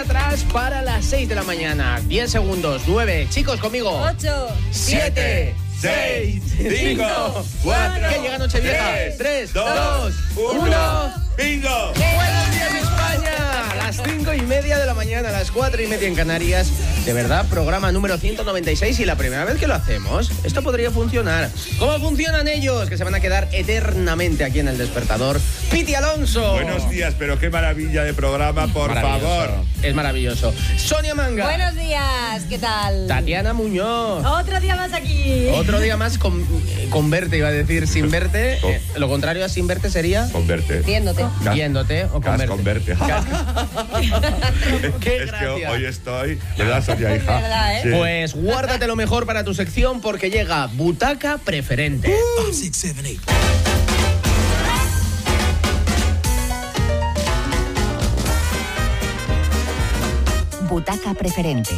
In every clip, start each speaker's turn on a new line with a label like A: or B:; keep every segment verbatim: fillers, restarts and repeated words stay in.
A: Atrás para las seis de la mañana. diez segundos. nueve. Chicos, conmigo.
B: ocho.
A: siete. seis. cinco. cuatro. Que llega Nochevieja. tres. dos. uno.
C: ¡Bingo!
A: Buenos días, España. Las cinco y media de la mañana, las cuatro y media en Canarias. De verdad, programa número ciento noventa y seis y la primera vez que lo hacemos. Esto podría funcionar. ¿Cómo funcionan ellos? Que se van a quedar eternamente aquí en El Despertador. Piti Alonso.
C: Buenos días, pero qué maravilla de programa, por favor.
A: Es maravilloso. Sonia Manga.
B: Buenos días, ¿qué tal?
A: Tatiana Muñoz.
B: Otro día más aquí.
A: Otro día más con, con verte, iba a decir, sin verte. Eh, lo contrario a sin verte sería...
C: Con verte.
B: Viéndote.
C: Cas-
A: Viéndote o con
C: Cas-
A: verte.
C: con verte.
A: Qué
C: es que
A: gracia.
C: hoy estoy, ¿verdad, Sonia, hija?
B: Es verdad, ¿eh?
C: Sí.
A: Pues guárdate lo mejor para tu sección porque llega Butaca Preferente.
D: Butaca Preferente.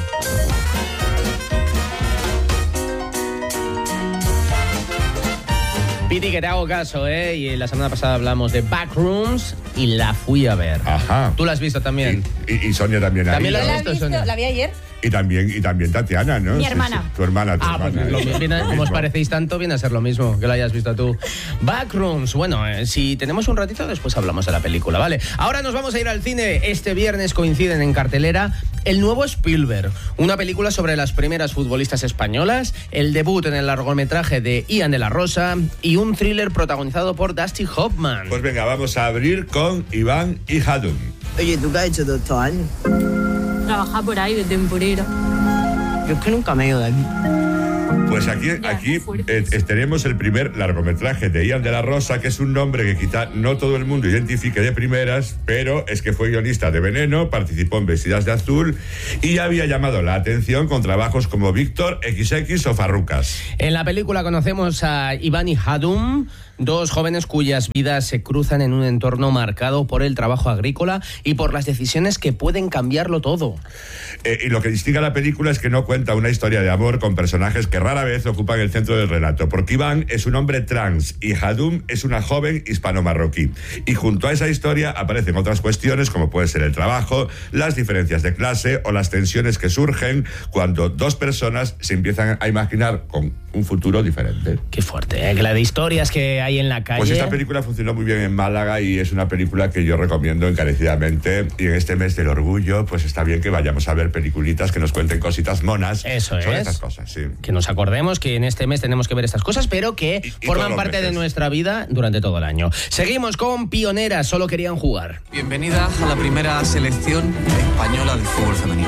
A: Piti, que te hago caso, ¿eh? Y la semana pasada hablamos de Backrooms y la fui a ver.
C: Ajá.
A: ¿Tú la has visto también?
C: Y, y- y Sonia también. ahí,
A: También la
C: ¿no?
A: has
B: ¿La has
A: visto,
B: visto?
A: Sonia?
B: ¿La vi ayer?
C: Y también, y también Tatiana, ¿no?
B: Mi
C: Sí,
B: hermana.
C: sí. Tu hermana, tu
A: Ah, pues
C: hermana.
A: lo
C: ¿eh?
A: mismo, viene-
C: Lo
A: como os
C: mismo.
A: parecéis tanto, viene a ser lo mismo que lo hayas visto tú. Backrooms, bueno, eh, si tenemos un ratito, después hablamos de la película, ¿vale? Ahora nos vamos a ir al cine. Este viernes coinciden en cartelera el nuevo Spielberg, una película sobre las primeras futbolistas españolas, el debut en el largometraje de Ian de la Rosa y un thriller protagonizado por Dustin Hoffman.
C: Pues venga, vamos a abrir con Iván y Hadum.
E: Oye, ¿tú qué has hecho todos estos años?
F: Trabajar por ahí de temporera.
E: Yo es que nunca me he ido de aquí.
C: Pues aquí,
F: Ya,
C: aquí
F: fuerte.
C: eh, tenemos el primer largometraje de Ian de la Rosa, que es un nombre que quizá no todo el mundo identifique de primeras, pero es que fue guionista de Veneno, participó en Vestidas de Azul y ya había llamado la atención con trabajos como Víctor, equis equis o Farrucas.
A: En la película conocemos a Iván y Hadum, dos jóvenes cuyas vidas se cruzan en un entorno marcado por el trabajo agrícola y por las decisiones que pueden cambiarlo todo.
C: Eh, y lo que distingue a la película es que no cuenta una historia de amor con personajes que rara vez ocupan el centro del relato, porque Iván es un hombre trans y Hadum es una joven hispano-marroquí. Y junto a esa historia aparecen otras cuestiones como puede ser el trabajo, las diferencias de clase o las tensiones que surgen cuando dos personas se empiezan a imaginar con un futuro diferente.
A: Qué fuerte, ¿eh? Que la de historias que hay en la calle.
C: Pues esta película funcionó muy bien en Málaga y es una película que yo recomiendo encarecidamente. Y en este mes del orgullo, pues está bien que vayamos a ver peliculitas que nos cuenten cositas monas.
A: Eso
C: sobre
A: es.
C: estas cosas, sí.
A: Que nos acordemos que en este mes tenemos que ver estas cosas, pero que
C: Y- y todos
A: forman
C: los
A: parte de
C: meses.
A: nuestra vida durante todo el año. Seguimos con Pioneras, solo querían jugar.
G: Bienvenida a la primera selección española de fútbol femenino.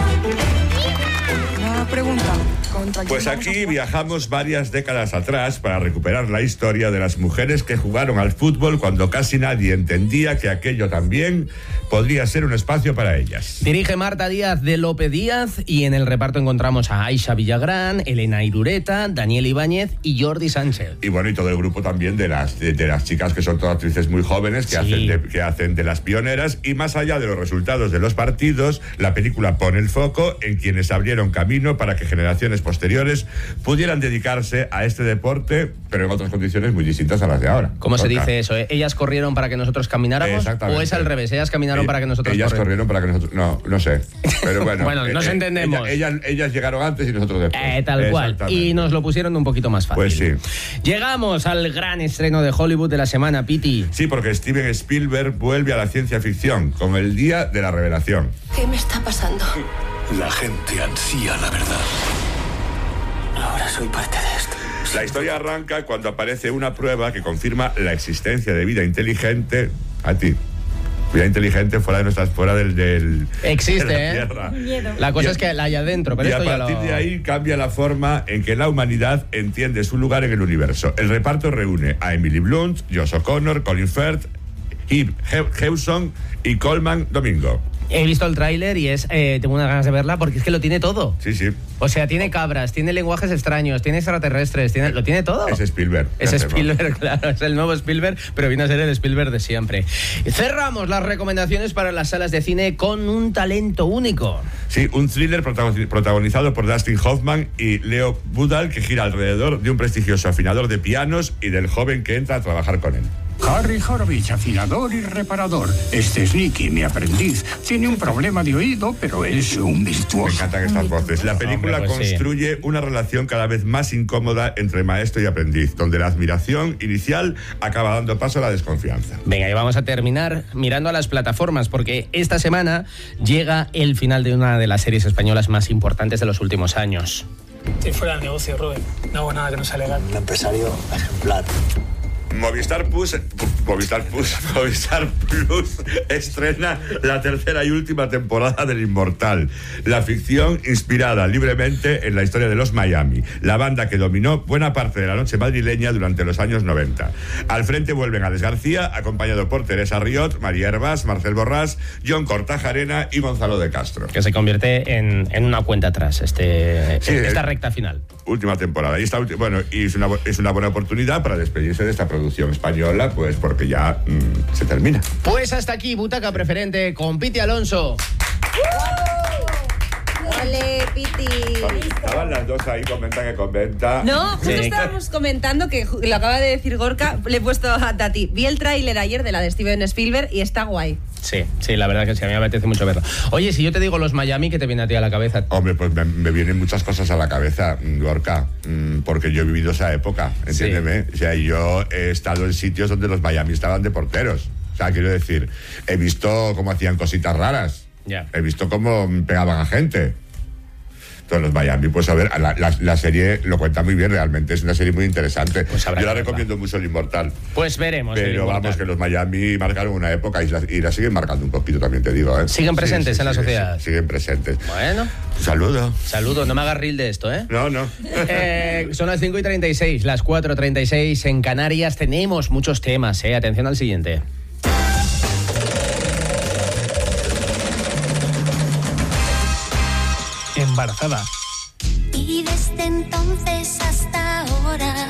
F: Una pregunta. ¿Contra quién
C: Pues
F: vamos a
C: aquí
F: jugar?
C: viajamos varias décadas atrás para recuperar la historia de las mujeres que jugaron al fútbol cuando casi nadie entendía que aquello también podría ser un espacio para ellas.
A: Dirige Marta Díaz de Lope Díaz y en el reparto encontramos a Aisha Villagrán, Elena Irureta, Daniel Ibáñez y Jordi Sánchez.
C: Y bueno, y todo el grupo también de las, de, de las chicas que son todas actrices muy jóvenes, que,
A: Sí.
C: hacen de, que hacen de las pioneras. Y más allá de los resultados de los partidos, la película pone el foco en quienes abrieron camino para que generaciones posteriores pudieran dedicarse a este deporte, pero en otras condiciones muy distintas a las de ahora.
A: ¿Cómo se
C: Toca.
A: dice eso? eh? ¿Ellas corrieron para que nosotros camináramos?
C: Exactamente.
A: ¿O es al revés? ¿Ellas caminaron
C: Eh,
A: para que nosotros
C: Ellas
A: corriéramos?
C: corrieron para que nosotros... No, no sé. Pero bueno.
A: Bueno, nos entendemos.
C: ella- ellas, ellas llegaron antes y nosotros después.
A: Eh, tal cual.
C: Exactamente.
A: Y nos lo pusieron un poquito más fácil.
C: Pues sí.
A: Llegamos al gran estreno de Hollywood de la semana, Piti.
C: Sí, porque Steven Spielberg vuelve a la ciencia ficción con el Día de la Revelación.
D: ¿Qué me está pasando?
H: La gente ansía la verdad. Ahora soy parte de esto.
C: La historia arranca cuando aparece una prueba que confirma la existencia de vida inteligente a ti. Vida inteligente fuera de nuestras, fuera del, del
A: Existe,
C: de la
A: ¿eh?
C: Tierra.
B: Miedo.
A: La cosa
C: Y a-
A: es que la hay adentro, pero
C: y a
A: esto ya lo...
C: partir de ahí cambia la forma en que la humanidad entiende su lugar en el universo. El reparto reúne a Emily Blunt, Josh O'Connor, Colin Firth, Eve Hewson y Coleman Domingo.
A: He visto el tráiler y es eh, tengo unas ganas de verla porque es que lo tiene todo.
C: Sí, sí.
A: O sea, tiene cabras, tiene lenguajes extraños, tiene extraterrestres, tiene, lo tiene todo.
C: Es Spielberg.
A: Es
C: ¿Qué hacemos?
A: Spielberg, claro, es el nuevo Spielberg, pero viene a ser el Spielberg de siempre. Cerramos las recomendaciones para las salas de cine con un talento único.
C: Sí, un thriller protagoni- protagonizado por Dustin Hoffman y Leo Budal que gira alrededor de un prestigioso afinador de pianos y del joven que entra a trabajar con él.
I: Harry Horowitz, afinador y reparador. Este es Nicky, mi aprendiz. Tiene un problema de oído, pero es un virtuoso.
C: Me encantan estas voces. La película
A: Hombre, pues
C: construye
A: sí.
C: una relación cada vez más incómoda entre maestro y aprendiz, donde la admiración inicial acaba dando paso a la desconfianza.
A: Venga, y vamos a terminar mirando a las plataformas, porque esta semana llega el final de una de las series españolas más importantes de los últimos años.
J: Estoy fuera del negocio, Rubén. No hago nada que no sea legal.
H: Un empresario ejemplar.
C: Movistar Plus, Movistar Plus, Movistar Plus estrena la tercera y última temporada del Inmortal, la ficción inspirada libremente en la historia de los Miami, la banda que dominó buena parte de la noche madrileña durante los años noventa. Al frente vuelven Alex García, acompañado por Teresa Riot, María Hervás, Marcel Borrás, John Cortajarena y Gonzalo de Castro.
A: Que se convierte en, en una cuenta atrás, este,
C: Sí,
A: esta
C: el,
A: recta final.
C: Última temporada. Y esta, bueno, y es una, es una buena oportunidad para despedirse de esta producción española, pues porque ya mmm, se termina.
A: Pues hasta aquí, Butaca Preferente con Piti Alonso.
B: ¡Ole, Piti!
C: Estaban las dos ahí, comenta que comenta.
B: No, justo
A: Sí.
B: estábamos comentando que ju- lo acaba de decir Gorka, le he puesto a Tati. Vi el tráiler ayer de la de Steven Spielberg y está guay.
A: Sí, sí, la verdad que sí, a mí me apetece mucho verlo. Oye, si yo te digo los Miami, ¿qué te viene a ti a la cabeza?
C: Hombre, pues me, me vienen muchas cosas a la cabeza, Gorka, porque yo he vivido esa época, entiéndeme. O sea, yo he estado en sitios donde los Miami estaban de porteros. O sea, quiero decir, he visto cómo hacían cositas raras.
A: Ya.
C: He visto cómo pegaban a gente. Todos los Miami, pues a ver, la, la, la serie lo cuenta muy bien, realmente es una serie muy interesante.
A: Pues habrá
C: Yo la
A: que verla.
C: recomiendo mucho, el Inmortal.
A: Pues veremos. el
C: Pero
A: Inmortal.
C: vamos, que los Miami marcaron una época y la, y la siguen marcando un poquito, también te digo. ¿eh?
A: ¿Siguen presentes en la
C: sí,
A: sociedad?
C: sí, siguen presentes.
A: Bueno,
C: Saludo.
A: saludo, no me hagas reel de esto, ¿eh?
C: No, no.
A: Eh, son las cinco y treinta y seis, las cuatro y treinta y seis en Canarias. Tenemos muchos temas, ¿eh? Atención al siguiente.
I: Embarazada.
K: Y desde entonces hasta ahora,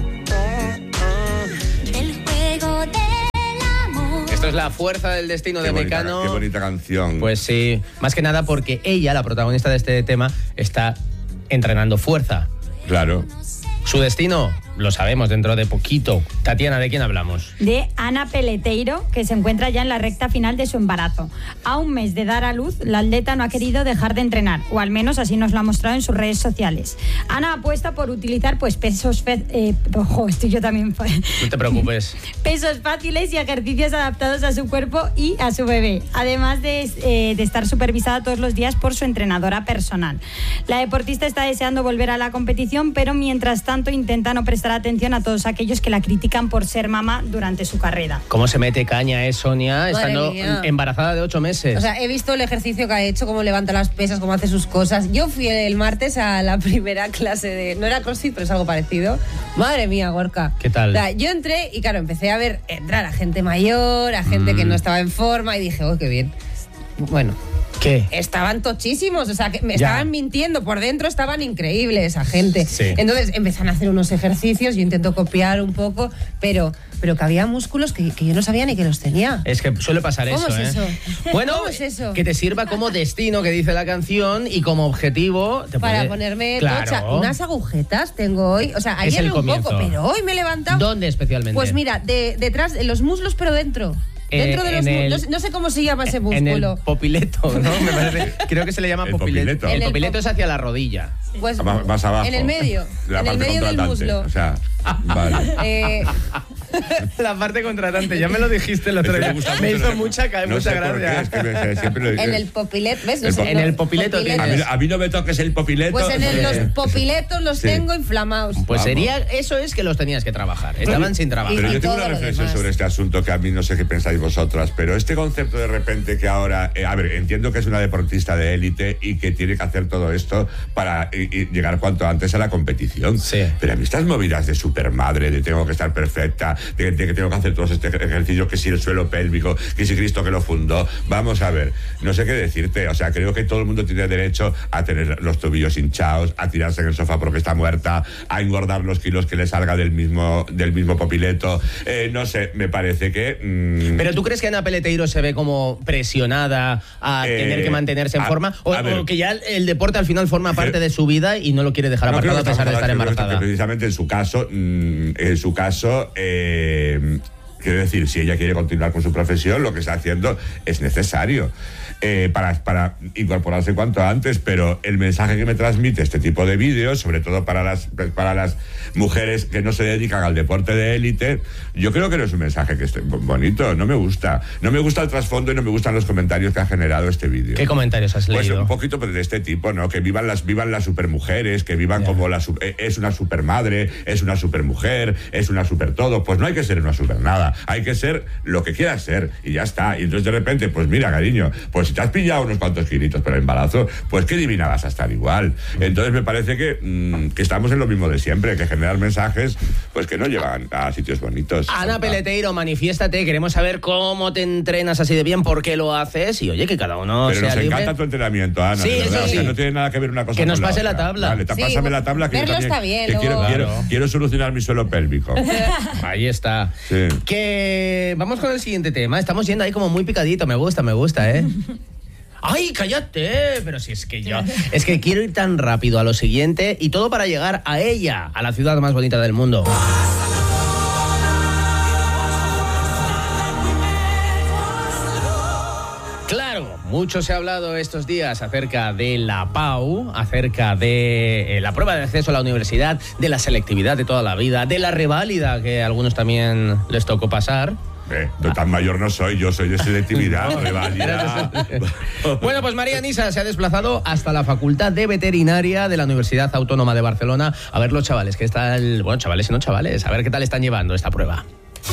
K: el juego del amor.
A: Esto es La Fuerza del Destino de
C: Qué bonita,
A: Mecano.
C: qué bonita canción.
A: Pues sí, más que nada porque ella, la protagonista de este tema, está entrenando fuerza.
C: Claro.
A: Su destino, lo sabemos dentro de poquito. Tatiana, ¿de quién hablamos?
L: De Ana Peleteiro, que se encuentra ya en la recta final de su embarazo. A un mes de dar a luz, la atleta no ha querido dejar de entrenar, o al menos así nos lo ha mostrado en sus redes sociales. Ana apuesta por utilizar pues pesos... Fe eh, ojo, estoy yo también...
A: No te preocupes.
L: pesos fáciles y ejercicios adaptados a su cuerpo y a su bebé, además de, eh, de estar supervisada todos los días por su entrenadora personal. La deportista está deseando volver a la competición, pero mientras tanto intenta no prestar atención a todos aquellos que la critican por ser mamá durante su carrera.
A: ¿Cómo se mete caña, eh, Sonia,
B: Madre
A: estando
B: mía.
A: embarazada de ocho meses?
B: O sea, he visto el ejercicio que ha hecho, cómo levanta las pesas, cómo hace sus cosas. Yo fui el martes a la primera clase de... No era CrossFit, pero es algo parecido. Madre mía, Gorka.
A: ¿Qué tal?
B: O sea, yo entré y claro, empecé a ver entrar a gente mayor, a gente
A: Mm.
B: que no estaba en forma y dije, oh, qué bien. Bueno...
A: ¿Qué?
B: Estaban tochísimos, o sea, que me
A: Ya.
B: estaban mintiendo, por dentro estaban increíbles esa gente.
A: Sí.
B: Entonces empezaron a hacer unos ejercicios, yo intento copiar un poco, pero, pero que había músculos que, que yo no sabía ni que los tenía.
A: Es que suele pasar
B: ¿Cómo
A: eso,
B: es
A: ¿eh?
B: eso?
A: Bueno,
B: ¿Cómo es eso?
A: que te sirva como destino, que dice la canción, y como objetivo... Te
B: Para
A: puede-
B: ponerme
A: Claro.
B: tocha. Unas agujetas tengo hoy, o sea,
A: Es
B: ayer
A: el
B: un poco,
A: comienzo.
B: pero hoy me he levantado.
A: ¿Dónde especialmente?
B: Pues mira, de, detrás de los muslos, pero dentro.
A: Eh,
B: Dentro de
A: en
B: los
A: el-
B: muslos. No, sé- no sé cómo se llama ese
A: En el
B: músculo.
A: popileto, ¿no? Me parece, creo que se le llama
C: El
A: popileto.
C: popileto.
A: El
B: En el
A: popileto
B: pop-
A: es hacia la rodilla.
B: Pues,
C: Más, más abajo.
B: En el medio.
C: La
B: en el
C: parte
B: medio del
C: contratante.
B: muslo.
C: O sea, vale.
B: Eh,
A: La parte contratante, ya me lo dijiste el otro
C: Es que
A: día.
C: me gusta
A: Me
C: mucho,
A: hizo
C: no sé-
A: mucha, ca-
C: no
A: mucha
C: sé por
A: gracia.
C: qué, es que me- siempre lo-
B: en el popilet, ¿ves?
C: El po-
A: En el popileto
C: a,
A: tienes.
C: mí, a mí no me toques el popileto.
B: Pues en el- los
C: Eh,
B: popiletos los
C: Sí.
B: tengo inflamados.
A: Pues
C: Vamos.
A: sería, eso es que los tenías que trabajar. Estaban sin trabajar.
C: Pero
B: Y
C: yo tengo
B: todo
C: una
B: lo
C: reflexión
B: demás.
C: sobre este asunto que a mí no sé qué pensáis vosotras, pero este concepto de repente que ahora, eh, a ver, entiendo que es una deportista de élite y que tiene que hacer todo esto para y- y llegar cuanto antes a la competición.
A: Sí.
C: Pero a mí estas movidas de supermadre, de tengo que estar perfecta, de, de que tengo que hacer todos este ejercicios, que si el suelo pélvico, que si Cristo que lo fundó, vamos a ver, no sé qué decirte, o sea, creo que todo el mundo tiene derecho a tener los tobillos hinchados, a tirarse en el sofá porque está muerta, a engordar los kilos que le salga del mismo, del mismo popileto, eh, no sé, me parece que... mm,
A: Pero ¿tú crees que Ana Peleteiro se ve como presionada a
C: Eh,
A: tener que mantenerse en
C: a-
A: forma? O,
C: a ver.
A: o que ya el, el deporte al final forma parte de su vida y no lo quiere dejar
C: No, creo
A: apartado
C: que
A: a pesar de
C: estamos
A: estar
C: hablando- creo que
A: embarazada?
C: precisamente en su caso, mm, en su caso, eh, Quiero decir, si ella quiere continuar con su profesión, lo que está haciendo es necesario eh, para, para incorporarse cuanto antes, pero el mensaje que me transmite este tipo de vídeos, sobre todo para las, para las mujeres que no se dedican al deporte de élite, yo creo que no es un mensaje que esté bonito, no me gusta. No me gusta el trasfondo y no me gustan los comentarios que ha generado este vídeo.
A: ¿Qué comentarios has leído?
C: Pues un poquito de este tipo, ¿no? Que vivan las, vivan las supermujeres, que vivan yeah. como la... Es una supermadre, es una supermujer, es una super todo. Pues no hay que ser una super nada. Hay que ser lo que quieras ser y ya está. Y entonces de repente, pues mira, cariño, pues si te has pillado unos cuantos kilitos para el embarazo, pues qué divina vas a estar igual. Entonces me parece que, mmm, que estamos en lo mismo de siempre, que generar mensajes pues que no llevan a sitios bonitos.
A: Ana Peleteiro, manifiéstate, queremos saber cómo te entrenas así de bien, por qué lo haces y oye, que cada uno
C: Pero
A: sea
C: nos
A: libre.
C: encanta tu entrenamiento, Ana.
A: Sí,
C: de verdad.
A: eso sí.
C: O sea, no tiene nada que ver una cosa
A: que
C: con
A: nos
C: la
A: pase
C: otra.
A: la tabla.
C: Vale,
B: Sí,
C: pásame la tabla que yo
B: verlo
C: también,
B: está bien,
C: que quiero,
B: luego.
C: quiero,
A: Claro.
C: quiero solucionar mi suelo pélvico.
A: Ahí está.
C: Sí.
A: Que vamos con el siguiente tema. Estamos yendo ahí como muy picadito. Me gusta, me gusta, ¿eh? ¡Ay, cállate! Pero si es que yo... Es que quiero ir tan rápido a lo siguiente y todo para llegar a ella, a la ciudad más bonita del mundo. Claro, mucho se ha hablado estos días acerca de la P A U, acerca de eh, la prueba de acceso a la universidad, de la selectividad de toda la vida, de la reválida que a algunos también les tocó pasar.
C: Eh, no, tan mayor no soy, yo soy de selectividad, reválida.
A: Bueno, pues María Nisa se ha desplazado hasta la Facultad de Veterinaria de la Universidad Autónoma de Barcelona a ver los chavales, que están, bueno, chavales y no chavales, a ver qué tal están llevando esta prueba.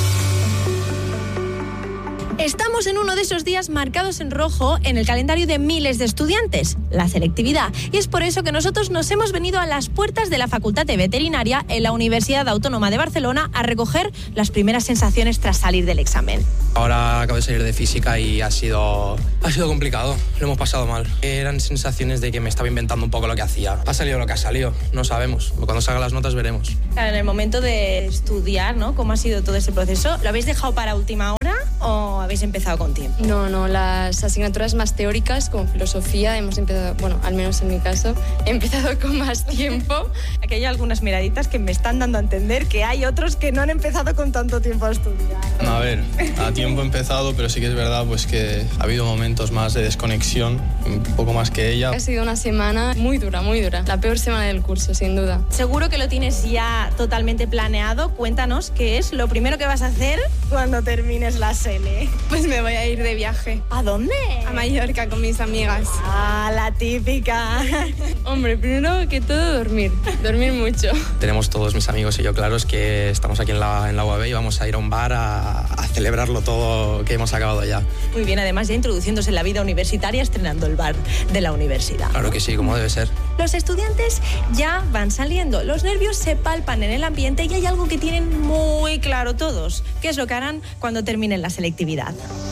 M: Estamos en uno de esos días marcados en rojo en el calendario de miles de estudiantes, la selectividad. Y es por eso que nosotros nos hemos venido a las puertas de la Facultad de Veterinaria en la Universidad Autónoma de Barcelona a recoger las primeras sensaciones tras salir del examen.
N: Ahora acabo de salir de física y ha sido, ha sido complicado, lo hemos pasado mal. Eran sensaciones de que me estaba inventando un poco lo que hacía. Ha salido lo que ha salido, no sabemos. Cuando salgan las notas veremos.
M: Claro, en el momento de estudiar, ¿no? ¿Cómo ha sido todo ese proceso? ¿Lo habéis dejado para última hora o habéis empezado con tiempo?
O: No, no, las asignaturas más teóricas como filosofía hemos empezado, bueno, al menos en mi caso, he empezado con más tiempo.
M: Aquí hay algunas miraditas que me están dando a entender que hay otros que no han empezado con tanto tiempo a estudiar.
N: A ver, a tiempo he empezado, pero sí que es verdad pues que ha habido momentos más de desconexión, un poco más que ella.
O: Ha sido una semana muy dura, muy dura. La peor semana del curso, sin duda.
M: Seguro que lo tienes ya totalmente planeado. Cuéntanos qué es lo primero que vas a hacer cuando termines la S E L E.
O: Pues me voy a ir de viaje.
M: ¿A dónde?
O: A Mallorca con mis amigas.
M: Ah, la típica.
O: Hombre, primero que todo dormir, dormir mucho.
N: Tenemos todos mis amigos y yo claros que estamos aquí en la, en la U A B y vamos a ir a un bar a, a celebrarlo todo que hemos acabado ya.
M: Muy bien, además ya introduciéndose en la vida universitaria, estrenando el bar de la universidad.
N: Claro que sí, como debe ser.
M: Los estudiantes ya van saliendo, los nervios se palpan en el ambiente y hay algo que tienen muy claro todos, qué es lo que harán cuando terminen la selectividad.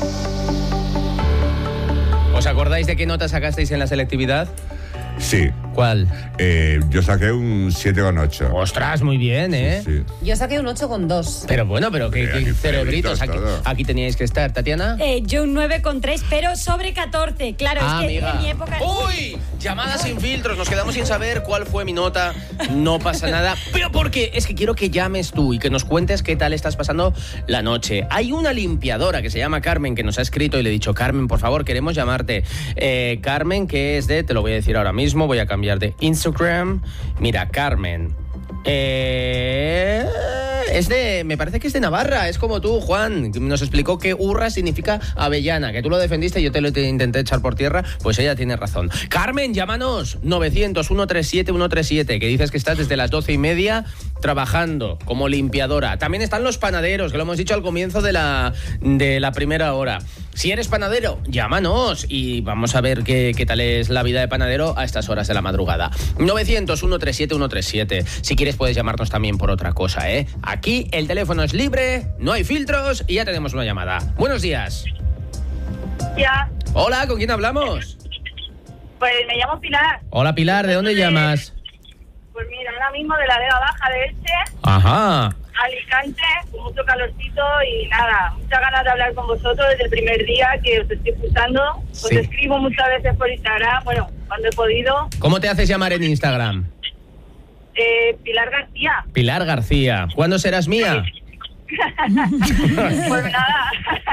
A: ¿Os acordáis de qué nota sacasteis en la selectividad?
C: Sí.
A: ¿Cuál?
C: Eh, yo saqué un siete coma ocho.
A: Ostras, muy bien, ¿eh?
C: Sí, sí.
B: Yo saqué un ocho coma dos.
A: Pero bueno, pero qué, qué cerebritos aquí, aquí teníais que estar, Tatiana.
L: Eh, yo un nueve coma tres, pero sobre catorce. Claro,
A: ah,
L: es que
A: amiga.
L: en mi época...
A: ¡Uy! Llamadas sin filtros, nos quedamos sin saber cuál fue mi nota. No pasa nada, pero porque es que quiero que llames tú y que nos cuentes qué tal estás pasando la noche. Hay una limpiadora que se llama Carmen que nos ha escrito y le he dicho, Carmen, por favor, queremos llamarte. Eh, Carmen, que es de, te lo voy a decir ahora mismo, voy a cambiar de Instagram. Mira, Carmen. Eh, es de, me parece que es de Navarra, es como tú, Juan. Nos explicó que urra significa avellana, que tú lo defendiste y yo te lo intenté echar por tierra, pues ella tiene razón. Carmen, llámanos, novecientos, ciento treinta y siete, ciento treinta y siete, que dices que estás desde las doce y media trabajando como limpiadora. También están los panaderos, que lo hemos dicho al comienzo de la, de la primera hora. Si eres panadero, llámanos y vamos a ver qué, qué tal es la vida de panadero a estas horas de la madrugada. novecientos, ciento treinta y siete, ciento treinta y siete. Si quieres puedes llamarnos también por otra cosa, ¿eh? Aquí el teléfono es libre, no hay filtros y ya tenemos una llamada. Buenos días.
P: Ya.
A: Hola, ¿con quién hablamos?
P: Pues me llamo Pilar.
A: Hola, Pilar, ¿de dónde
P: de,
A: llamas?
P: Pues mira, ahora mismo de la Vega Baja de Elche.
A: Ajá.
P: Alicante, con mucho calorcito y nada, muchas ganas de hablar con vosotros desde el primer día que os estoy escuchando. Os
A: sí.
P: escribo muchas veces por Instagram, bueno, cuando he podido.
A: ¿Cómo te haces llamar en Instagram?
P: Eh, Pilar García.
A: Pilar García. ¿Cuándo serás mía?
P: Pues nada,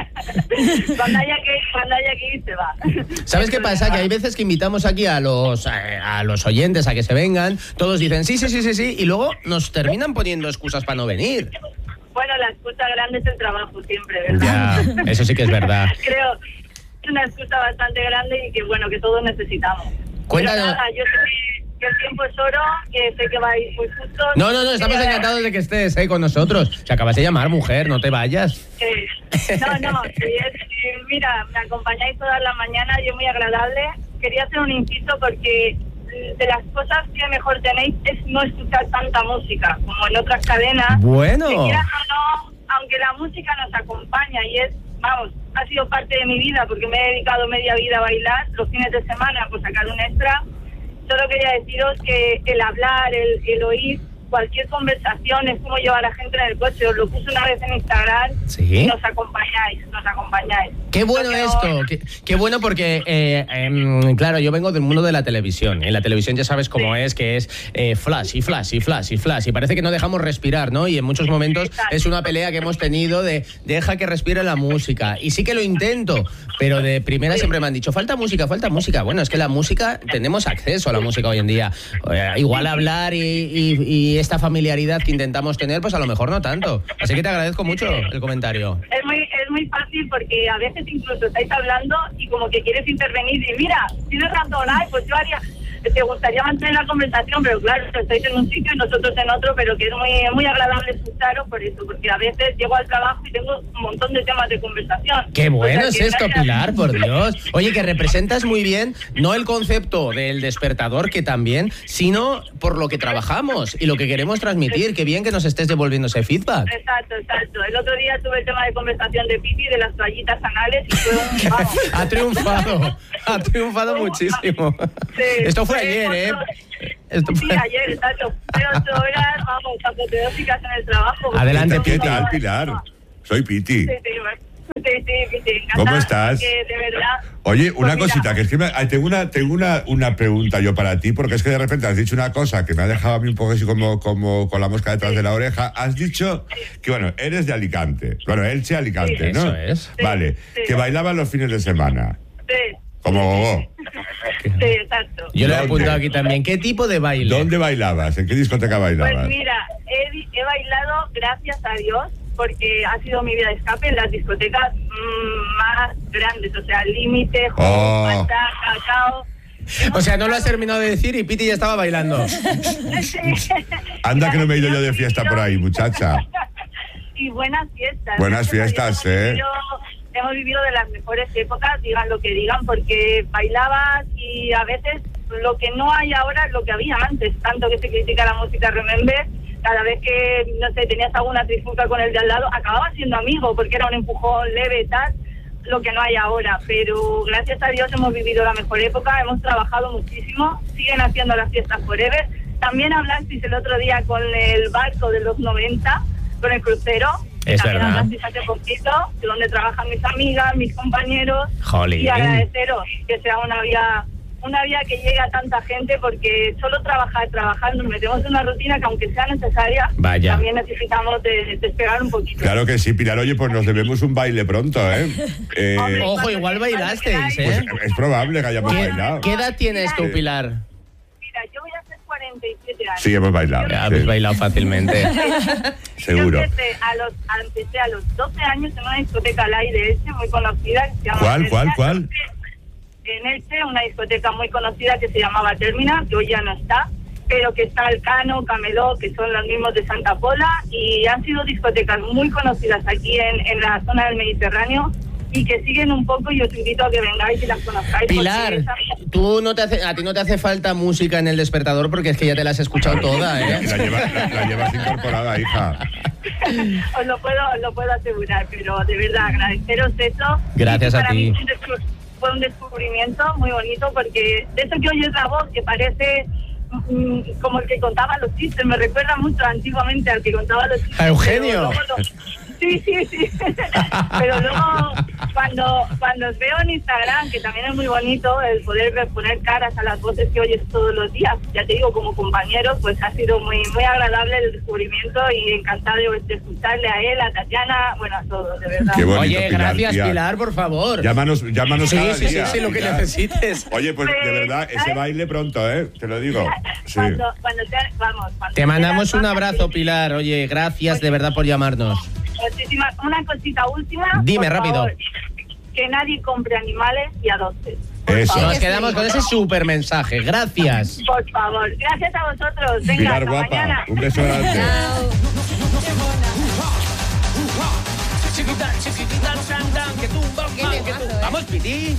P: cuando haya que, cuando haya que ir se va.
A: ¿Sabes qué pasa? Que hay veces que invitamos aquí a los a, a los oyentes a que se vengan, todos dicen sí, sí, sí, sí, sí, y luego nos terminan poniendo excusas para no venir.
P: Bueno, la excusa grande es el trabajo siempre, ¿verdad?
A: Ya, eso sí que es verdad.
P: Creo que es una excusa bastante grande y que bueno, que todos necesitamos.
A: Cuéntanos.
P: Pero nada, yo sé que, que el tiempo es oro, que sé que vais muy justo.
A: No, no, no, estamos
P: que,
A: encantados de que estés eh, con nosotros. Se acabas de llamar, mujer, no te vayas.
P: Eh, no, no, sí, es, eh, mira, me acompañáis todas las mañanas y es muy agradable. Quería hacer un inciso porque de las cosas que mejor tenéis es no escuchar tanta música como en otras cadenas.
A: Bueno.
P: Que quieras o no, aunque la música nos acompaña y es, vamos, ha sido parte de mi vida porque me he dedicado media vida a bailar, los fines de semana pues sacar un extra. Solo quería deciros que el hablar, el, el oír, cualquier conversación es como llevar a la gente en el coche. Os lo puse una vez en Instagram.
A: ¿Sí?
P: Y nos acompañáis, nos acompañáis.
A: Qué bueno
P: Porque
A: esto,
P: no...
A: qué, qué bueno porque, eh, eh, claro, yo vengo del mundo de la televisión. En la televisión ya sabes cómo sí. es, que es eh, flash y flash y flash y flash. Y parece que no dejamos respirar, ¿no? Y en muchos momentos Exacto. es una pelea que hemos tenido de deja que respire la música. Y sí que lo intento, pero de primera sí. siempre me han dicho, falta música, falta música. Bueno, es que la música, tenemos acceso a la música hoy en día. Eh, igual hablar y, y, y esta familiaridad que intentamos tener, pues a lo mejor no tanto. Así que te agradezco mucho el comentario.
P: Es muy, es muy fácil porque a veces incluso estáis hablando y como que quieres intervenir y mira, tienes razón, ay, pues yo haría... Te gustaría mantener la conversación, pero claro, estáis en un sitio y nosotros en otro, pero que es muy, muy agradable escucharos por eso, porque a veces llego al trabajo y tengo un montón de temas de conversación.
A: ¡Qué bueno
P: o sea,
A: es
P: que
A: esto,
P: gracias.
A: Pilar, por Dios! Oye, que representas muy bien, no el concepto del despertador, que también, sino por lo que trabajamos y lo que queremos transmitir. ¡Qué bien que nos estés devolviendo ese feedback!
P: Exacto, exacto. El otro día tuve el tema de conversación de Pipi, de las toallitas anales, y fue un... Vamos.
A: Ha triunfado, ha triunfado muchísimo.
P: Sí,
A: esto fue ayer, ¿eh?
P: Esto fue... Sí, ayer, exacto. Fue ocho horas, vamos, apoteósicas en el trabajo.
A: Adelante,
C: ¿Qué
A: Piti.
C: tal, Pilar? Soy Piti.
P: Sí, sí, sí, sí, Piti. Encantada.
C: ¿Cómo estás?
P: Que, de verdad...
C: Oye, una
P: pues
C: cosita,
P: mira.
C: que es que me, tengo, una, tengo una, una pregunta yo para ti, porque es que de repente has dicho una cosa que me ha dejado a mí un poco así como, como con la mosca detrás sí. de la oreja. Has dicho que, bueno, eres de Alicante. Bueno, Elche, Alicante,
A: sí,
C: ¿no?
A: Eso es.
C: Vale,
P: sí.
C: que bailaban los fines de semana.
P: Sí.
C: Como Gogó.
P: Sí, exacto.
A: Yo lo he apuntado aquí también. ¿Qué tipo de baile?
C: ¿Dónde bailabas? ¿En qué discoteca bailabas?
P: Pues mira, he, he bailado, gracias a Dios, porque ha sido mi vida de escape en las discotecas mmm, más grandes, o sea, Límite,
C: oh.
P: Pata, Cacao.
A: O sea, no lo has terminado de decir y Piti ya estaba bailando.
P: Sí.
C: Anda que no me he ido yo de fiesta por ahí, muchacha.
P: Y buenas fiestas.
C: Buenas fiestas,
P: hemos
C: ¿eh?
P: Vivido, hemos vivido de las mejores épocas, digan lo que digan, porque bailabas y a veces lo que no hay ahora es lo que había antes, tanto que se critica la música Remember. Cada vez que, no sé, tenías alguna trifulca con el de al lado, acababas siendo amigo, porque era un empujón leve y tal, lo que no hay ahora. Pero gracias a Dios hemos vivido la mejor época, hemos trabajado muchísimo, siguen haciendo las fiestas forever. También hablasteis el otro día con el barco de los noventa, con el crucero.
A: Es
P: También
A: verdad.
P: hablasteis hace poquito, de donde trabajan mis amigas, mis compañeros.
A: Jolín.
P: Y agradeceros que sea una vía... una vía que llegue a tanta gente, porque solo trabajar, trabajar, nos metemos en una rutina que aunque sea necesaria,
A: Vaya.
P: también necesitamos de, despegar un poquito.
C: Claro que sí, Pilar. Oye, pues nos debemos un baile pronto, ¿eh? eh
P: Hombre,
A: Ojo, igual bailasteis, ¿eh?
C: pues es probable que hayamos
A: ¿Qué,
C: bailado.
A: ¿Qué edad tienes tú, Pilar?
P: Mira, yo voy a hacer cuarenta y siete años.
C: Sí, hemos bailado.
A: Ya
C: sí.
A: habéis bailado fácilmente.
C: Seguro.
P: Yo empecé a, los, empecé a los doce años en una discoteca al aire este, muy conocida. Que se llama
C: ¿Cuál, cuál,
P: Terminal.
C: cuál?
P: En Elche, una discoteca muy conocida que se llamaba Terminal, que hoy ya no está, pero que está Alcano, Camelot, que son los mismos de Santa Pola, y han sido discotecas muy conocidas aquí en, en la zona del Mediterráneo y que siguen un poco, y os invito a que vengáis y las conozcáis.
A: Pilar,
P: esa...
A: tú no te hace, a ti no te hace falta música en el despertador porque es que ya te la has escuchado toda, ¿eh?
C: La, lleva, la, la llevas incorporada, hija.
P: os, lo puedo, os lo puedo asegurar, pero de verdad agradeceros eso.
A: Gracias
P: y
A: a
P: para
A: ti.
P: Mí fue un descubrimiento muy bonito, porque de eso que oyes la voz, que parece mm, como el que contaba los chistes, me recuerda mucho antiguamente al que contaba los chistes.
A: ¿A Eugenio?
P: Lo, sí, Sí, sí, sí. Pero luego, cuando, cuando os veo en Instagram, que también es muy bonito el poder poner caras a las voces que oyes todos los días, ya te digo, como compañeros, pues ha sido muy muy agradable el descubrimiento y encantado de, de escucharle a él, a Tatiana, bueno, a todos, de verdad.
C: Qué bonito,
A: Oye,
C: Pilar,
A: gracias,
C: tía.
A: Pilar, por favor.
C: Llámanos, llámanos
A: Sí,
C: cada
A: sí, sí,
C: día,
A: sí, lo que
C: Pilar.
A: necesites.
C: Oye, pues de verdad, ese baile pronto, ¿eh? Te lo digo. Sí.
P: Cuando, cuando te, vamos, cuando
A: Te mandamos
P: quieras,
A: un abrazo, Pilar. Oye, gracias de verdad por llamarnos.
P: muchísimas- una cosita última.
A: Dime,
P: por
A: rápido.
P: favor, que nadie compre animales y adopte.
C: Eso.
A: Nos quedamos con ese super mensaje. Gracias.
P: Por favor, gracias a vosotros. Venga,
C: Pilar
P: hasta
C: guapa,
P: mañana.
C: un beso grande.
A: Chiquita, chiquitita, tan, tan, que tumba, que tumba. Vamos, Piti.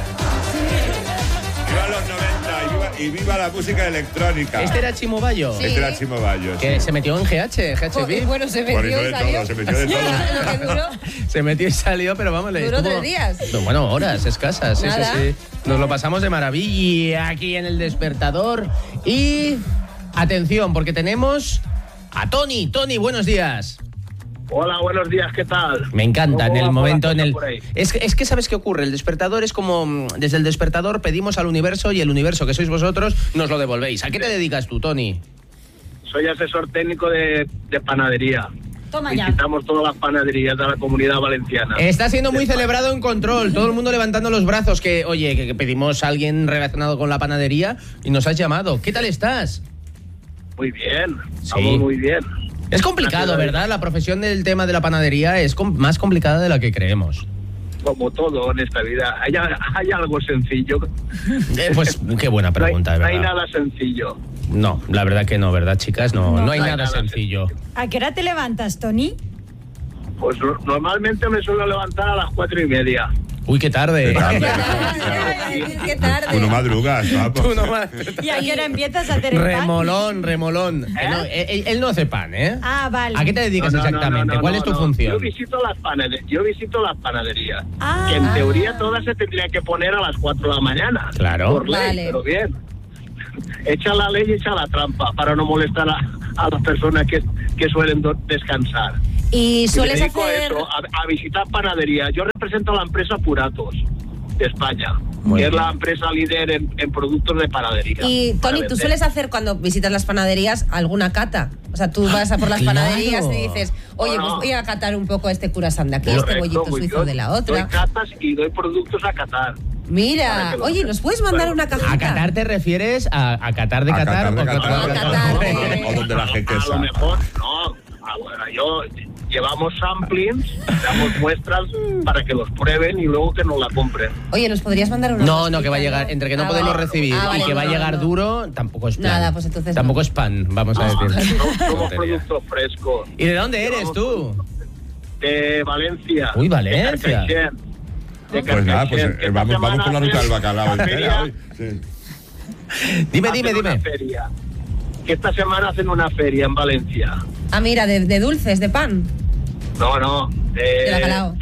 C: Viva los noventa y viva, y viva la música electrónica.
A: Este era Chimo Bayo.
C: Este era Chimo Bayo.
A: Que se metió en G H, G H V.
B: Bueno, se
C: Por
B: metió
C: eso
B: y
C: de
B: salió.
C: todo, se metió de todo.
B: Lo que duró.
A: Se metió y salió, pero vamos, le
B: Duró
A: estuvo-
B: tres días.
A: No, bueno, horas escasas, sí,
B: Nada.
A: sí, sí. Nos lo pasamos de maravilla aquí en El Despertador. Y atención, porque tenemos a Tony. Tony, buenos días.
Q: Hola, buenos días, ¿qué tal?
A: Me encanta, en
Q: ¿Cómo
A: el
Q: va por
A: momento,
Q: la
A: en
Q: cosa
A: el...
Q: por ahí?
A: Es que, es que ¿sabes qué ocurre? El despertador es como... mm, Desde el despertador pedimos al universo y el universo, que sois vosotros, nos lo devolvéis. ¿A qué te dedicas tú, Tony?
Q: Soy asesor técnico de, de panadería.
L: Toma ya.
Q: Visitamos todas las panaderías de la Comunidad Valenciana.
A: Está siendo muy celebrado en Control, todo el mundo levantando los brazos, que, oye, que, que pedimos a alguien relacionado con la panadería y nos has llamado. ¿Qué tal estás?
Q: Muy bien,
A: Sí.
Q: estamos muy bien.
A: Es complicado,
Q: Gracias a Dios.
A: ¿verdad? La profesión del tema de la panadería es com- más complicada de la que creemos.
Q: Como todo en esta vida, hay, hay algo sencillo.
A: Eh, pues qué buena pregunta, de
Q: No hay
A: verdad.
Q: nada sencillo.
A: No, la verdad que no, ¿verdad, chicas? No, no,
L: No.
A: hay
Q: No hay
A: nada
Q: nada
A: sencillo.
L: ¿A qué hora te levantas, Tony?
Q: Pues no- normalmente me suelo levantar a las cuatro y media.
A: Uy, qué tarde.
C: Qué tarde.
B: Qué tarde.
C: Tú no madrugas, vamos.
A: Tú no más.
L: ¿Y a qué hora empiezas a hacer el pan?
A: Remolón, remolón. Que no, él, él no hace pan, ¿eh?
L: Ah, vale.
A: ¿A qué te dedicas
Q: No, no, no,
A: exactamente?
Q: no, no,
A: ¿Cuál
Q: no,
A: es tu
Q: no.
A: función?
Q: Yo visito las panaderías. Yo visito las panaderías.
L: Ah.
Q: Que en teoría todas se tendrían que poner a las cuatro de la mañana.
A: Claro.
Q: Por ley,
B: Vale.
Q: pero bien. Echa la ley y echa la trampa para no molestar a, a las personas que, que suelen do- descansar.
B: Y
Q: Y me
B: sueles
Q: dedico a
B: hacer...
Q: eso, a, a visitar panaderías. Yo represento a la empresa Puratos de España,
A: Muy
Q: que es
A: bien.
Q: la empresa líder en, en productos de panadería.
B: Y
Q: para
B: Tony, ¿tú
Q: vender.
B: sueles hacer cuando visitas las panaderías alguna cata? O sea, tú vas a por las
A: Claro.
B: panaderías y dices, oye,
Q: No,
B: pues
Q: no.
B: voy a catar un poco este curasán de aquí,
Q: Correcto,
B: este bollito
Q: muy
B: suizo
Q: bien.
B: de la
Q: Doy
B: otra.
Q: catas y doy productos a catar. Para
B: Mira,
Q: que lo
B: oye,
Q: sepas.
B: ¿nos puedes mandar
Q: Bueno,
B: una cajita?
A: ¿A Qatar te refieres a, a Qatar de
C: A
A: Qatar?
C: Qatar de
A: o
C: Qatar.
A: Qatar de
B: No,
A: Qatar?
B: Qatar.
C: O donde la
Q: A
C: jequesa.
Q: lo mejor, no. Ah, bueno, yo llevamos samplings, damos muestras para que los prueben y luego que nos la compren.
B: Oye, ¿nos podrías mandar una?
A: No, no, que va a
B: cajita,
A: llegar, entre que no
B: Ah,
A: podemos
B: vale.
A: recibir
B: Ah,
A: y
B: vale,
A: que va a
B: no,
A: llegar
B: no.
A: duro, tampoco es plan.
B: Nada, pues entonces
A: Tampoco
B: no.
A: es pan, vamos a decir.
Q: No, somos productos frescos.
A: ¿Y de dónde eres tú?
Q: De Valencia.
A: Uy, Valencia.
Q: De Carcaixent. De
C: Pues nada, pues
Q: Carcaixent, que
C: eh,
Q: esta
C: vamos, vamos con la
Q: semana
C: ruta del
Q: hacen
C: bacalao
Q: una
C: entera
Q: feria-
C: hoy. Sí.
A: Dime,
Q: hacen
A: dime,
Q: una
A: dime.
Q: feria. Que esta semana hacen una feria en Valencia.
B: Ah, mira, de, de dulces, de pan,
Q: No, no. De,
B: de bacalao,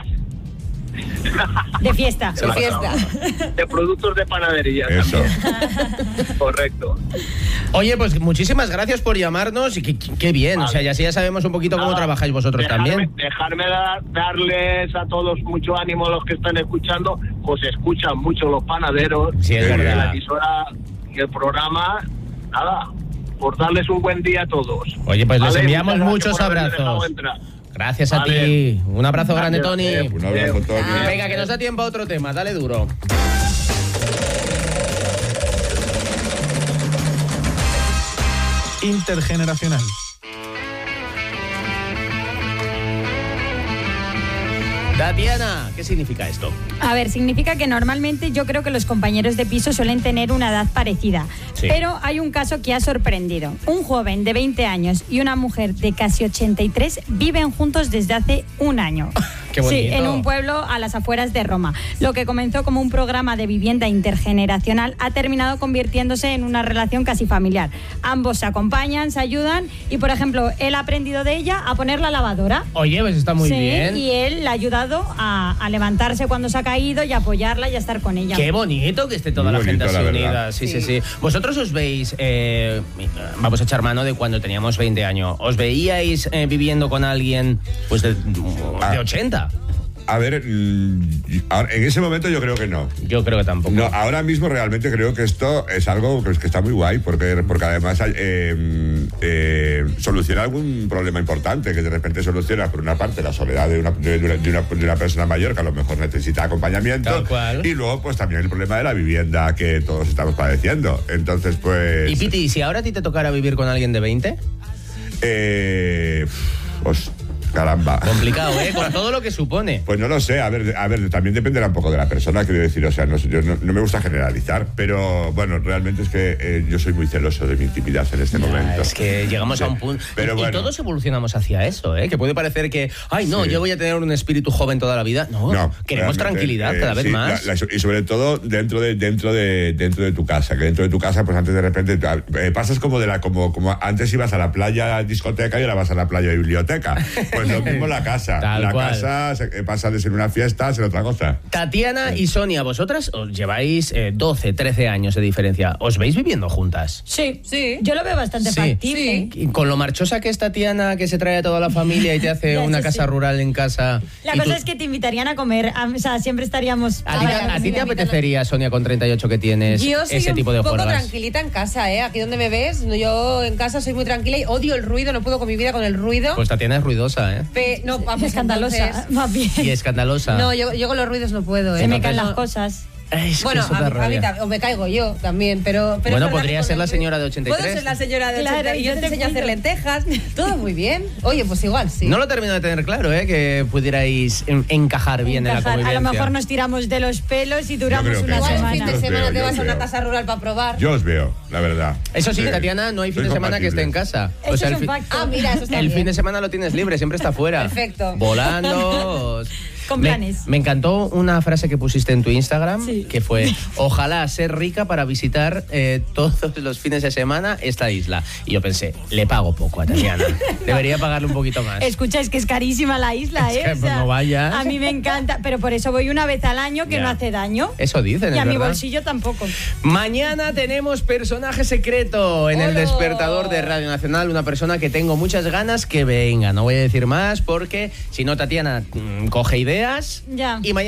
L: De fiesta.
B: de fiesta.
Q: de productos de panadería.
C: Eso.
Q: también. Correcto.
A: Oye, pues muchísimas gracias por llamarnos y qué, qué bien, o sea, ya así ya sabemos un poquito cómo
Q: Nada,
A: trabajáis vosotros
Q: dejarme,
A: también.
Q: Dejarme da- darles a todos mucho ánimo a los que están escuchando, pues escuchan mucho los panaderos.
A: Sí, es
Q: y
A: verdad.
Q: La emisora y el programa, nada, por darles un buen día a todos.
A: Oye, pues les
Q: Vale,
A: enviamos
Q: muchas
A: muchos
Q: gracias por haberme
A: abrazos.
Q: dejado entrar.
A: Gracias a
Q: Vale.
A: ti. Un abrazo grande, Tony.
Q: Gracias.
C: Un abrazo, Tony.
A: Venga, que nos da tiempo a otro tema. Dale duro.
R: Intergeneracional.
A: Tatiana, ¿qué significa esto?
L: A ver, significa que normalmente yo creo que los compañeros de piso suelen tener una edad parecida.
A: Sí.
L: Pero hay un caso que ha sorprendido. Un joven de veinte años y una mujer de casi ochenta y tres viven juntos desde hace un año.
A: Qué bonito.
L: Sí, en un pueblo a las afueras de Roma. Lo que comenzó como un programa de vivienda intergeneracional ha terminado convirtiéndose en una relación casi familiar. Ambos se acompañan, se ayudan y, por ejemplo, él ha aprendido de ella a poner la lavadora.
A: Oye, pues está muy
L: sí,
A: bien.
L: Y él le ha ayudado a, a levantarse cuando se ha caído y a apoyarla y a estar con ella.
A: Qué bonito que esté toda
C: Muy
A: la gente
C: bonito,
A: así
C: la
A: unida.
C: verdad.
A: Sí, sí,
L: Sí.
A: sí. Vosotros os veis, eh, vamos a echar mano de cuando teníamos veinte años. ¿Os veíais eh, viviendo con alguien pues de, de ochenta?
C: A ver, mm, ahora- en ese momento yo creo que no.
A: Yo creo que tampoco.
C: No, ahora mismo realmente creo que esto es algo que, que está muy guay, porque, porque además hay, eh, eh, soluciona algún problema importante, que de repente soluciona, por una parte, la soledad de una, de, una, de una- de una persona mayor que a lo mejor necesita acompañamiento,
A: Tal cual.
C: y luego pues también el problema de la vivienda que todos estamos padeciendo. Entonces, pues...
A: Y Piti, si ahora a ti te tocara vivir con alguien de veinte,
C: Eh, pues, caramba.
A: complicado, ¿eh? Con todo lo que supone.
C: Pues no lo sé, a ver, a ver, también dependerá un poco de la persona, quiero decir, o sea, no, sé, yo no, no me gusta generalizar, pero bueno, realmente es que eh, yo soy muy celoso de mi intimidad en este
A: Ya,
C: momento.
A: es que llegamos
C: Sí,
A: a un punto.
C: pero
A: y, y
C: bueno.
A: todos evolucionamos hacia eso, ¿eh? Que puede parecer que, ay, no,
C: Sí.
A: yo voy a tener un espíritu joven toda la vida. No,
C: No,
A: queremos
C: realmente,
A: tranquilidad
C: eh,
A: cada vez
C: sí,
A: más.
C: la- la- y sobre todo dentro de dentro de dentro de tu casa, que dentro de tu casa pues antes de repente eh, pasas como de la como como antes ibas a la playa discoteca y ahora vas a la playa biblioteca. Pues lo mismo la casa.
A: Tal
C: la
A: cual.
C: casa se- eh, pasa de ser una fiesta a ser otra cosa.
A: Tatiana y Sonia, vosotras os lleváis eh, doce, trece años de diferencia. ¿Os veis viviendo juntas?
L: Sí,
B: Sí.
L: yo lo veo bastante
A: Sí.
L: factible.
A: Y con lo marchosa que es Tatiana, que se trae a toda la familia y te hace
L: Ya,
A: una
L: eso
A: casa
L: sí.
A: rural en casa.
L: La
A: y
L: cosa
A: tú-
L: es que te invitarían a comer, a- o sea, siempre estaríamos...
A: ¿A ti, te-
L: Ah,
A: a ti
L: sí,
A: te
L: me
A: apetecería, Sonia, con treinta y ocho que tienes,
B: Yo soy
A: ese
B: un
A: tipo de
B: poco
A: juergas?
B: tranquilita en casa, ¿eh? Aquí donde me ves, yo en casa soy muy tranquila y odio el ruido, no puedo con mi vida con el ruido.
A: Pues Tatiana es ruidosa, ¿eh?
B: Pe- no, vamos,
L: escandalosa,
B: entonces-
L: más bien.
A: Y escandalosa.
B: No, yo, yo con los ruidos no puedo, ¿eh?
L: Se me
A: Entonces-
L: caen
B: No.
L: las cosas.
A: Es que
B: Bueno,
A: eso
B: a,
A: da
B: mí- a mí
A: rabia.
B: también, o me caigo yo también, pero... pero
A: Bueno,
B: es verdad
A: podría
B: que con
A: ser
B: el
A: la
B: ruido-
A: señora de ochenta y tres.
B: Puedo ser la señora de
L: Claro,
B: ochenta y
L: yo
B: yo te
L: te
B: enseño a hacer
L: cuido.
B: lentejas. Todo muy bien. Oye, pues igual, sí.
A: No lo termino de tener claro, ¿eh? Que pudierais en- encajar bien en la
L: Encajar.
A: convivencia.
L: A lo mejor nos tiramos de los pelos y duramos
C: creo que
L: una
C: sí.
B: Igual el
L: semana.
B: fin de
C: Yo os
B: semana
C: veo,
B: te
C: yo
B: vas
C: os
B: a una
C: veo.
B: casa rural para probar.
C: Yo os veo, la verdad.
A: Eso sí,
C: Sí.
A: Tatiana, no hay fin
C: Sois
A: de semana que esté en
C: compatibles.
A: casa.
L: Eso es un
A: el,
L: facto.
B: Ah, mira, eso está
A: el
B: bien.
A: fin de semana lo tienes libre, siempre está fuera.
B: Perfecto.
A: Volando.
L: Con
A: Me-
L: planes.
A: Me, encantó una frase que pusiste en tu Instagram,
L: Sí.
A: que fue, ojalá ser rica para visitar eh, todos los fines de semana esta isla. Y yo pensé, le pago poco a Tatiana. Debería pagarle un poquito más.
L: Escucha, es que es carísima la isla,
A: Es
L: ¿eh?
A: que, pues, no vayas.
L: A mí me encanta, pero por eso voy una vez al año que
A: Ya.
L: no hace daño.
A: Eso dicen,
L: Y
A: es
L: a mi
A: verdad.
L: bolsillo tampoco.
A: Mañana tenemos personaje secreto en el
B: ¡Hola!
A: despertador de Radio Nacional, una persona que tengo muchas ganas que venga. No voy a decir más porque si no Tatiana mm, coge ideas
L: Ya.
A: y mañana